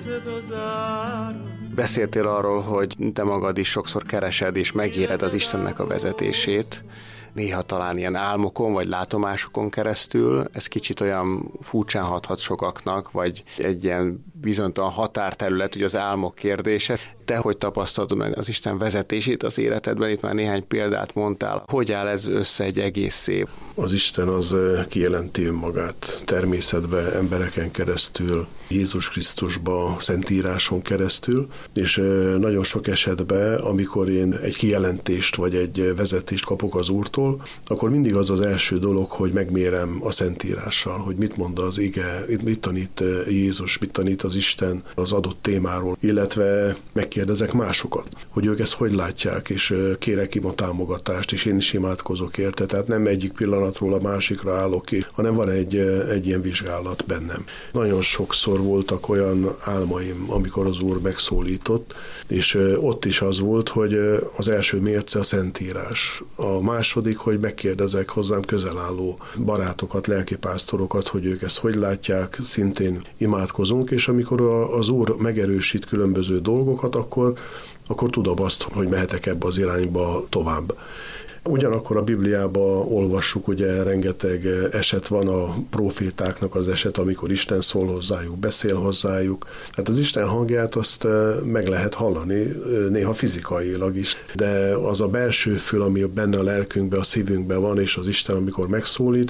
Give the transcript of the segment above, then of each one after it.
Beszéltél arról, hogy te magad is sokszor keresed és megéred az Istennek a vezetését, néha talán ilyen álmokon vagy látomásokon keresztül. Ez kicsit olyan furcsán hathat sokaknak, vagy egy ilyen bizonytalan határterület, ugye az álmok kérdése. Te hogy tapasztalod meg az Isten vezetését az életedben? Itt már néhány példát mondtál. Hogy áll ez össze egy egészé? Az Isten az kijelenti önmagát természetbe, embereken keresztül, Jézus Krisztusba, Szentíráson keresztül, és nagyon sok esetben, amikor én egy kijelentést vagy egy vezetést kapok az Úrtól, akkor mindig az az első dolog, hogy megmérem a Szentírással, hogy mit mond az ige, mit tanít Jézus, mit tanít az Isten az adott témáról, illetve megkérdezek másokat, hogy ők ezt hogy látják, és kérek ima támogatást, és én is imádkozok érte. Tehát nem egyik pillanatról a másikra állok ki, hanem van egy ilyen vizsgálat bennem. Nagyon sokszor voltak olyan álmaim, amikor az Úr megszólított, és ott is az volt, hogy az első mérce a Szentírás. A második, hogy megkérdezek hozzám közel álló barátokat, lelkipásztorokat, hogy ők ezt hogy látják, szintén imádkozunk, és amikor az Úr megerősít különböző dolgokat, akkor tudom azt, hogy mehetek ebbe az irányba tovább. Ugyanakkor a Bibliában olvassuk, ugye rengeteg eset van a profétáknak az eset, amikor Isten szól hozzájuk, beszél hozzájuk. Hát az Isten hangját azt meg lehet hallani, néha fizikailag is, de az a belső fül, ami benne a lelkünkben, a szívünkben van, és az Isten, amikor megszólít,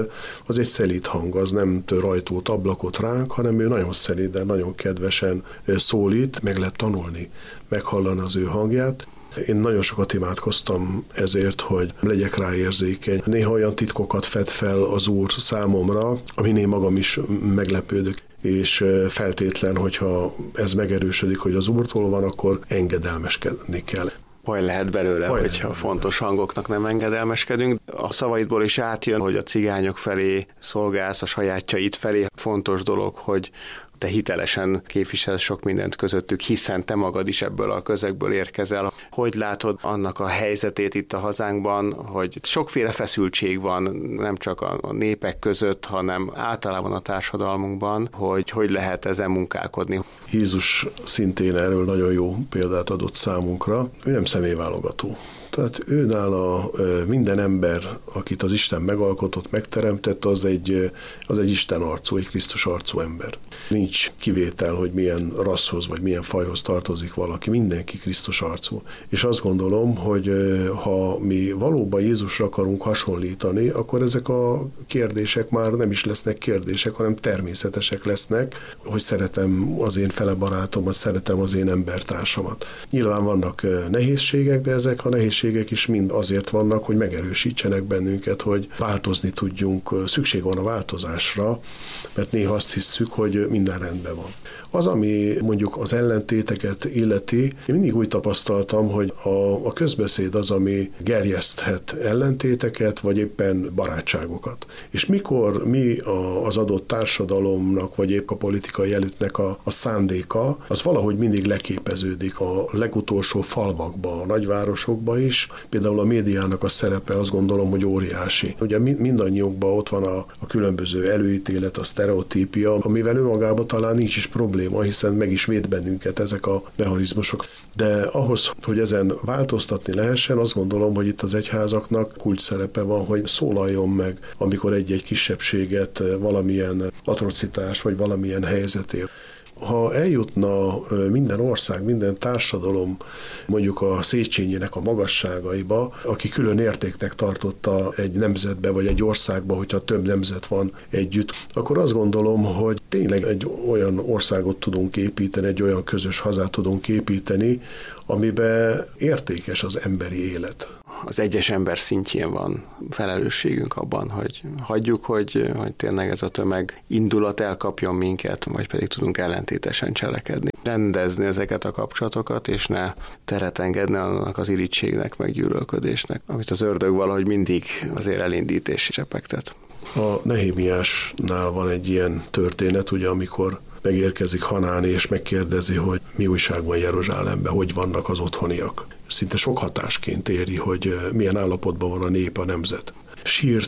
az egy szelíd hang, az nem tör ajtót, ablakot ránk, hanem ő nagyon szelíden, nagyon kedvesen szólít, meg lehet tanulni, meghallani az ő hangját. Én nagyon sokat imádkoztam ezért, hogy legyek rá érzékeny. Néha olyan titkokat fed fel az Úr számomra, amin én magam is meglepődök, és feltétlen, hogyha ez megerősödik, hogy az Úrtól van, akkor engedelmeskedni kell. Baj lehet belőle, hogyha fontos hangoknak nem engedelmeskedünk. A szavaidból is átjön, hogy a cigányok felé szolgálsz, a sajátjaid felé. Fontos dolog, hogy te hitelesen képviselsz sok mindent közöttük, hiszen te magad is ebből a közegből érkezel. Hogy látod annak a helyzetét itt a hazánkban, hogy sokféle feszültség van, nem csak a népek között, hanem általában a társadalmunkban, hogy lehet ezen munkálkodni? Jézus szintén erről nagyon jó példát adott számunkra. Ő nem személyválogató. Tehát őnála minden ember, akit az Isten megalkotott, megteremtett, az egy Isten arcú, egy Krisztus arcú ember. Nincs kivétel, hogy milyen rasszhoz vagy milyen fajhoz tartozik valaki, mindenki Krisztus arcú. És azt gondolom, hogy ha mi valóban Jézusra akarunk hasonlítani, akkor ezek a kérdések már nem is lesznek kérdések, hanem természetesek lesznek, hogy szeretem az én fele barátomat, szeretem az én embertársamat. Nyilván vannak nehézségek, de ezek a nehézségek is mind azért vannak, hogy megerősítsenek bennünket, hogy változni tudjunk. Szükség van a változásra, mert néha azt hisszük, hogy minden rendben van. Az, ami mondjuk az ellentéteket illeti, én mindig úgy tapasztaltam, hogy a közbeszéd az, ami gerjeszthet ellentéteket, vagy éppen barátságokat. És mikor mi az adott társadalomnak, vagy épp a politikai elitnek a szándéka, az valahogy mindig leképeződik a legutolsó falvakba, a nagyvárosokba is. Például a médiának a szerepe azt gondolom, hogy óriási. Ugye mindannyiunkban ott van a különböző előítélet, a sztereotípia, amivel önmagában talán nincs is probléma, hiszen meg is véd bennünket ezek a mechanizmusok. De ahhoz, hogy ezen változtatni lehessen, azt gondolom, hogy itt az egyházaknak kulcs szerepe van, hogy szólaljon meg, amikor egy-egy kisebbséget valamilyen atrocitás vagy valamilyen helyzetért. Ha eljutna minden ország, minden társadalom mondjuk a Széchenyinek a magasságaiba, aki külön értéknek tartotta egy nemzetbe vagy egy országba, hogyha több nemzet van együtt, akkor azt gondolom, hogy tényleg egy olyan országot tudunk építeni, egy olyan közös hazát tudunk építeni, amiben értékes az emberi élet. Az egyes ember szintjén van felelősségünk abban, hogy hagyjuk, hogy tényleg ez a tömeg indulat elkapjon minket, vagy pedig tudunk ellentétesen cselekedni. Rendezni ezeket a kapcsolatokat, és ne teret engedni annak az irítségnek, meg gyűlölködésnek, amit az ördög valahogy mindig azért elindít és csepegtet. A Nehémiásnál van egy ilyen történet, ugye, amikor megérkezik Hanáni, és megkérdezi, hogy mi újság van Jeruzsálemben, hogy vannak az otthoniak. Szinte sok hatásként éri, hogy milyen állapotban van a nép, a nemzet. Sírt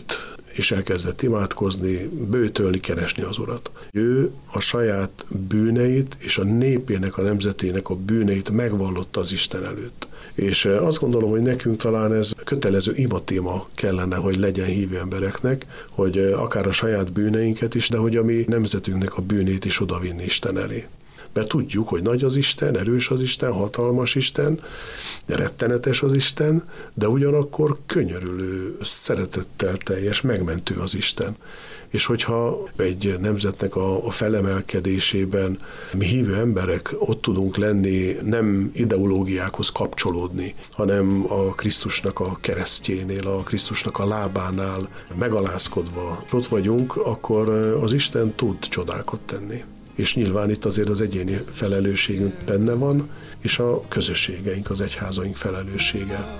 és elkezdett imádkozni, bőtölni, keresni az Urat. Ő a saját bűneit és a népének, a nemzetének a bűneit megvallotta az Isten előtt. És azt gondolom, hogy nekünk talán ez kötelező imatéma kellene, hogy legyen hívő embereknek, hogy akár a saját bűneinket is, de hogy a mi nemzetünknek a bűnét is odavinni Isten elé. Mert tudjuk, hogy nagy az Isten, erős az Isten, hatalmas Isten, rettenetes az Isten, de ugyanakkor könyörülő, szeretettel teljes, megmentő az Isten. És hogyha egy nemzetnek a felemelkedésében mi hívő emberek ott tudunk lenni, nem ideológiákhoz kapcsolódni, hanem a Krisztusnak a keresztjénél, a Krisztusnak a lábánál megalázkodva ott vagyunk, akkor az Isten tud csodákat tenni. És nyilván itt azért az egyéni felelősségünk benne van, és a közösségeink, az egyházaink felelőssége.